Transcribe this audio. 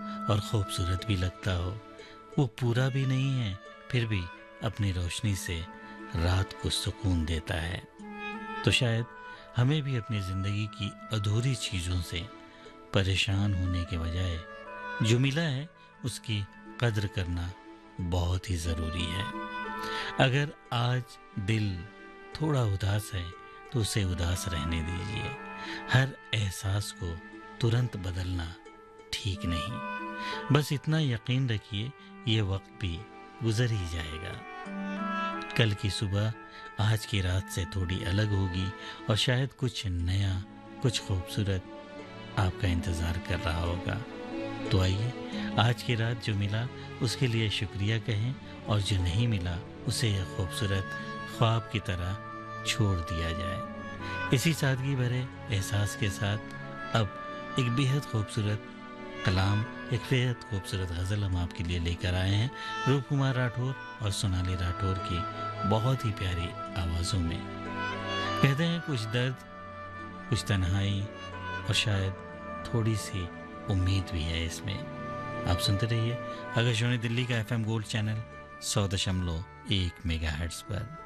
और खूबसूरत भी लगता हो। वो पूरा भी नहीं है, फिर भी अपनी रोशनी से रात को सुकून देता है। तो शायद हमें भी अपनी ज़िंदगी की अधूरी चीज़ों से परेशान होने के बजाय जो मिला है उसकी कद्र करना बहुत ही ज़रूरी है। अगर आज दिल थोड़ा उदास है तो उसे उदास रहने दीजिए। हर एहसास को तुरंत बदलना ठीक नहीं। बस इतना यकीन रखिए, ये वक्त भी गुजर ही जाएगा। कल की सुबह आज की रात से थोड़ी अलग होगी और शायद कुछ नया, कुछ खूबसूरत आपका इंतज़ार कर रहा होगा। तो आइए, आज की रात जो मिला उसके लिए शुक्रिया कहें और जो नहीं मिला उसे यह खूबसूरत ख्वाब की तरह छोड़ दिया जाए। इसी सादगी भरे एहसास के साथ अब एक बेहद खूबसूरत कलाम, एक बेहद खूबसूरत गज़ल हम आपके लिए लेकर आए हैं रूप कुमार राठौर और सोनाली राठौर की बहुत ही प्यारी आवाज़ों में। कहते हैं कुछ दर्द, कुछ तन्हाई और शायद थोड़ी सी उम्मीद भी है इसमें। आप सुनते रहिए आकाशवाणी दिल्ली का FM गोल्ड चैनल 100.1 मेगाहर्ट्ज़ पर।